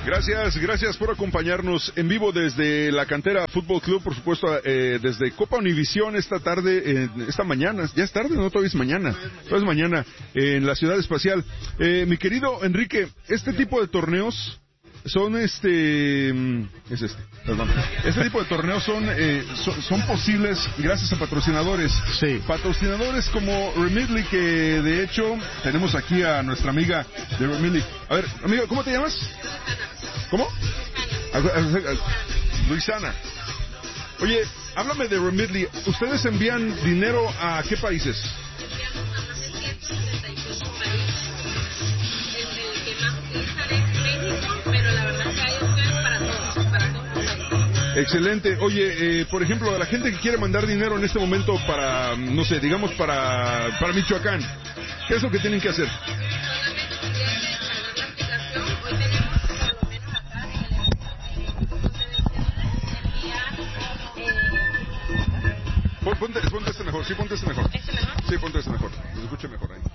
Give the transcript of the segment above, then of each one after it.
Gracias por acompañarnos en vivo desde la Cantera Fútbol Club, por supuesto, desde Copa Univisión esta tarde, esta mañana, ya es tarde, no, todavía es mañana, en la Ciudad Espacial. Mi querido Enrique, este tipo de torneos son este tipo de torneos son posibles gracias a patrocinadores. Sí. Patrocinadores como Remitly, que de hecho tenemos aquí a nuestra amiga de Remitly. A ver, amiga, ¿cómo te llamas? ¿Cómo? Luisana. Oye, háblame de Remitly. ¿Ustedes envían dinero a qué países? Excelente. Oye, por ejemplo, a la gente que quiere mandar dinero en este momento para, no sé, digamos para Michoacán, ¿qué es lo que tienen que hacer? Ponte este mejor, sí, ponte este mejor. ¿Este mejor? Sí, ponte este mejor, se escucha mejor ahí.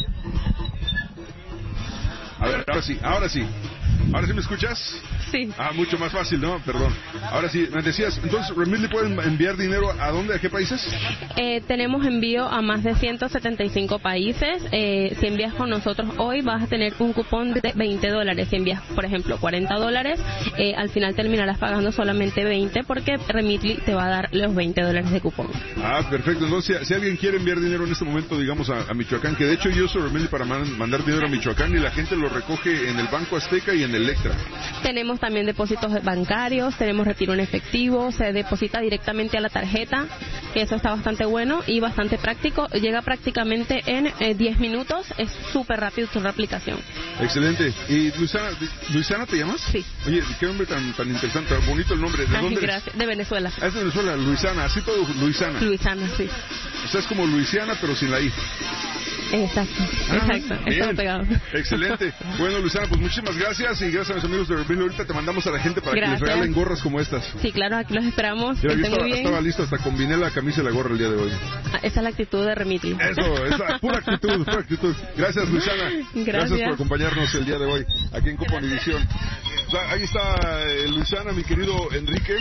A ver, ahora sí. ¿Ahora sí me escuchas? Sí. Mucho más fácil, ¿no? Perdón. Ahora sí, me decías, entonces, ¿Remitly pueden enviar dinero a dónde? ¿A qué países? Tenemos envío a más de 175 países. Si envías con nosotros hoy, vas a tener un cupón de $20. Si envías, por ejemplo, $40, al final terminarás pagando solamente 20 porque Remitly te va a dar los $20 de cupón. Perfecto. Entonces, si alguien quiere enviar dinero en este momento, digamos, a Michoacán, que de hecho yo uso Remitly para mandar dinero a Michoacán y la gente lo recoge en el Banco Azteca y en el Electra. Tenemos también depósitos bancarios, tenemos retiro en efectivo, se deposita directamente a la tarjeta, que eso está bastante bueno y bastante práctico. Llega prácticamente en 10 minutos, es súper rápido su reaplicación. Excelente. ¿Y Luisana te llamas? Sí. Oye, qué nombre tan interesante, bonito el nombre. ¿De dónde gracias. eres? De Venezuela. Es de Venezuela, Luisana, así todo Luisana. Luisana, sí. O sea, es como Luisiana, pero sin la I. Exacto, está pegado. Excelente. Bueno, Luisana, pues muchísimas gracias y gracias a mis amigos de Remitly. Ahorita te mandamos a la gente para que les regalen gorras como estas. Sí, claro, aquí los esperamos. Estaba listo, hasta combiné la camisa y la gorra el día de hoy. Esa es la actitud de Remitly. Eso, esa pura actitud. Gracias, Luisana. Gracias por acompañarnos el día de hoy aquí en Copa Univisión. O sea, ahí está Luisana, mi querido Enrique.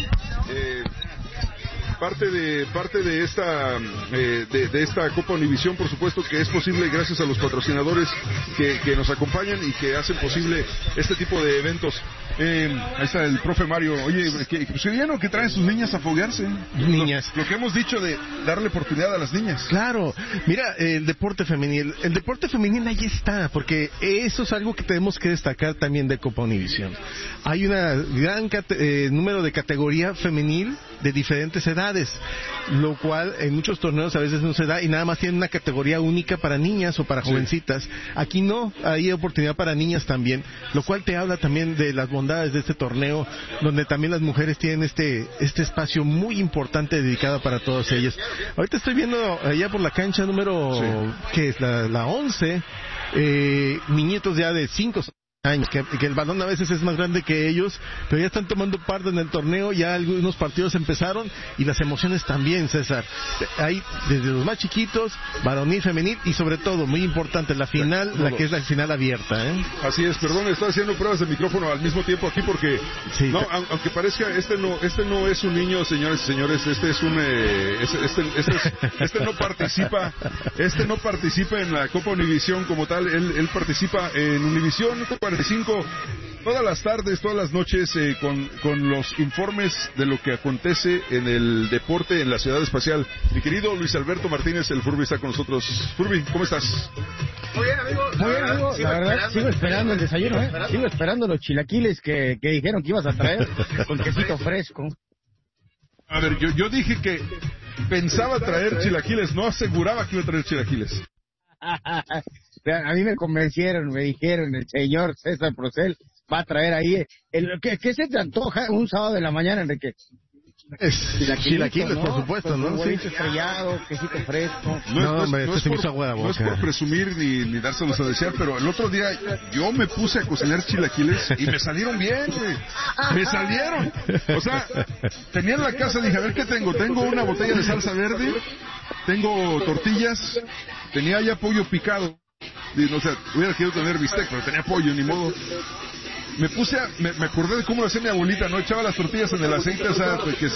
Parte de esta Copa Univisión, por supuesto, que es posible gracias a los patrocinadores que nos acompañan y que hacen posible este tipo de eventos. Ahí está el profe Mario. Oye, ¿qué traen sus niñas a foguearse? Niñas. Lo que hemos dicho de darle oportunidad a las niñas. Claro. Mira, el deporte femenil. El deporte femenil ahí está, porque eso es algo que tenemos que destacar también de Copa Univisión. Hay una gran número de categoría femenil de diferentes edades, lo cual en muchos torneos a veces no se da y nada más tienen una categoría única para niñas o para jovencitas. Aquí no, hay oportunidad para niñas también, lo cual te habla también de las bondades de este torneo, donde también las mujeres tienen este espacio muy importante dedicado para todas ellas. Ahorita estoy viendo allá por la cancha número, que es la 11, niñitos ya de 5 años, que el balón a veces es más grande que ellos, pero ya están tomando parte en el torneo, ya algunos partidos empezaron y las emociones también, César. Hay desde los más chiquitos, varonil, femenil y sobre todo, muy importante, la final, la que es la final abierta, Así es, perdón, estoy haciendo pruebas de micrófono al mismo tiempo aquí porque, sí, no, aunque parezca, este no es un niño, señores y señores, este no participa en la Copa Univisión como tal, él participa en Univisión 45 todas las tardes, todas las noches, con los informes de lo que acontece en el deporte en la Ciudad Espacial. Mi querido Luis Alberto Martínez, el Furby, está con nosotros. Furby, ¿cómo estás? Muy bien, amigo. La verdad, sigo esperando el desayuno, Sigo esperando los chilaquiles que dijeron que ibas a traer con quesito fresco. A ver, yo dije que pensaba traer chilaquiles, no aseguraba que iba a traer chilaquiles. A mí me convencieron, me dijeron, el señor César Procel va a traer ahí. ¿Qué se te antoja un sábado de la mañana, Enrique? Chilaquiles, ¿no? Por supuesto, ¿no? Huevito estrellado, quesito fresco. No es por presumir ni dárselos a desear, pero el otro día yo me puse a cocinar chilaquiles y me salieron bien, güey. Me salieron. O sea, tenía en la casa, dije, a ver qué tengo. Tengo una botella de salsa verde, tengo tortillas, tenía ya pollo picado. O sea, hubiera querido tener bistec, pero tenía pollo, ni modo. me acordé de cómo lo hacía mi abuelita, ¿no? Echaba las tortillas en el aceite, o sea, que se